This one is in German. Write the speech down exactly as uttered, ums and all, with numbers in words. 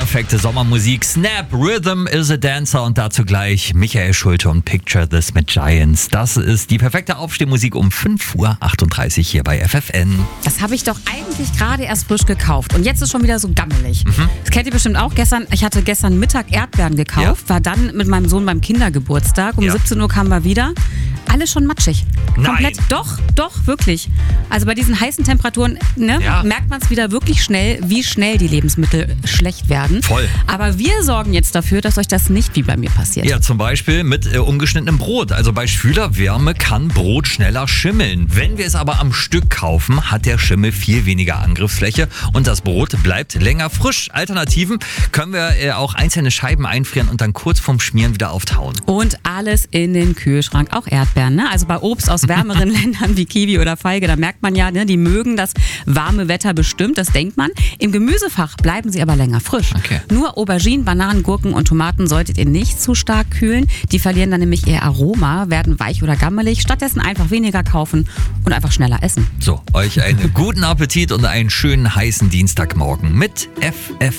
perfekte Sommermusik. Snap, Rhythm is a Dancer und dazu gleich Michael Schulte und Picture This mit Giants. Das ist die perfekte Aufstehmusik um fünf Uhr achtunddreißig hier bei F F N. Das habe ich doch eigentlich gerade erst frisch gekauft und jetzt ist schon wieder so gammelig. Mhm. Das kennt ihr bestimmt auch. Gestern, ich hatte gestern Mittag Erdbeeren gekauft, ja. war dann mit meinem Sohn beim Kindergeburtstag. Um ja. siebzehn Uhr kamen wir wieder. Alles schon matschig. Nein. Komplett. Doch, doch, wirklich. Also bei diesen heißen Temperaturen ne, ja. merkt man es wieder wirklich schnell, wie schnell die Lebensmittel schlecht werden. Voll. Aber wir sorgen jetzt dafür, dass euch das nicht wie bei mir passiert. Ja, zum Beispiel mit äh, ungeschnittenem Brot. Also bei Schülerwärme kann Brot schneller schimmeln. Wenn wir es aber am Stück kaufen, hat der Schimmel viel weniger Angriffsfläche und das Brot bleibt länger frisch. Alternativen können wir äh, auch einzelne Scheiben einfrieren und dann kurz vorm Schmieren wieder auftauen. Und alles in den Kühlschrank, auch Erdbeeren. Ne? Also bei Obst aus wärmeren Ländern wie Kiwi oder Feige, da merkt man ja, ne, die mögen das warme Wetter bestimmt, das denkt man. Im Gemüsefach bleiben sie aber länger frisch. Okay. Nur Auberginen, Bananen, Gurken und Tomaten solltet ihr nicht zu stark kühlen. Die verlieren dann nämlich ihr Aroma, werden weich oder gammelig. Stattdessen einfach weniger kaufen und einfach schneller essen. So, euch einen guten Appetit und einen schönen heißen Dienstagmorgen mit F F